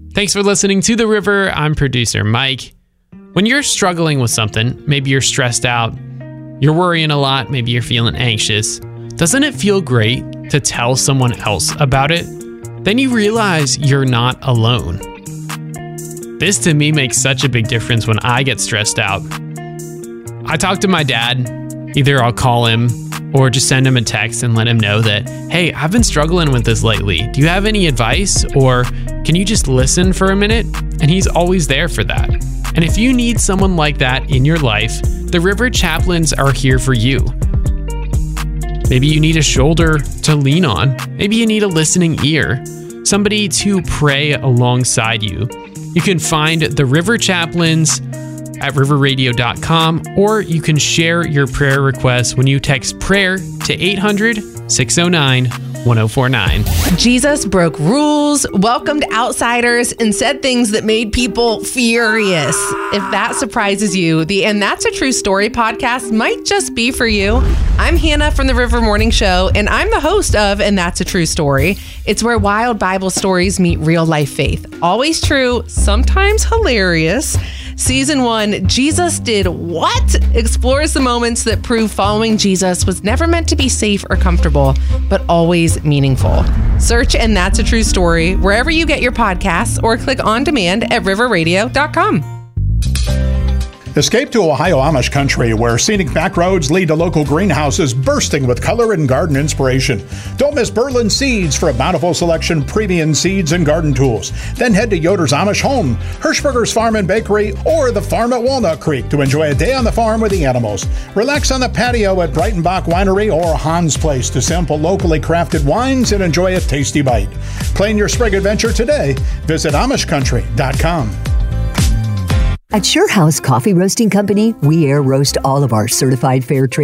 Thanks for listening to The River. I'm producer Mike. When you're struggling with something, maybe you're stressed out, you're worrying a lot, maybe you're feeling anxious, doesn't it feel great to tell someone else about it? Then you realize you're not alone. This to me makes such a big difference when I get stressed out. I talk to my dad. Either I'll call him or just send him a text and let him know that, hey, I've been struggling with this lately. Do you have any advice? Or can you just listen for a minute? And he's always there for that. And if you need someone like that in your life, the River Chaplains are here for you. Maybe you need a shoulder to lean on. Maybe you need a listening ear, somebody to pray alongside you. You can find the River Chaplains at riverradio.com, or you can share your prayer requests when you text prayer to 800-609-1049. Jesus broke rules, welcomed outsiders, and said things that made people furious. If that surprises you, the And That's a True Story podcast might just be for you. I'm Hannah from the River Morning Show, and I'm the host of And That's a True Story. It's where wild Bible stories meet real life faith. Always true, sometimes hilarious. Season 1, Jesus Did What? Explores the moments that prove following Jesus was never meant to be safe or comfortable, but always meaningful. Search And That's a True Story wherever you get your podcasts, or click on demand at riverradio.com. Escape to Ohio Amish country, where scenic back roads lead to local greenhouses bursting with color and garden inspiration. Don't miss Berlin Seeds for a bountiful selection of premium seeds and garden tools. Then head to Yoder's Amish Home, Hirschberger's Farm and Bakery, or the farm at Walnut Creek to enjoy a day on the farm with the animals. Relax on the patio at Breitenbach Winery or Hans Place to sample locally crafted wines and enjoy a tasty bite. Plan your spring adventure today. Visit AmishCountry.com. At Sure House Coffee Roasting Company, we air roast all of our certified fair trade